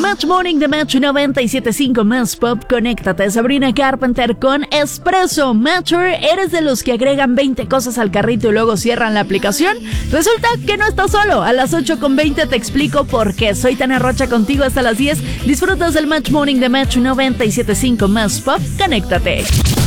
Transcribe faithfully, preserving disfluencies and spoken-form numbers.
Match Morning de Match noventa y siete punto cinco más Pop. Conéctate. Sabrina Carpenter con Espresso Matcher. ¿Eres de los que agregan veinte cosas al carrito y luego cierran la aplicación? Resulta que no estás solo. A las ocho con veinte te explico por qué. Soy Tania Rocha contigo hasta las diez. Disfrutas del Match Morning de Match noventa y siete punto cinco más Pop. Conéctate.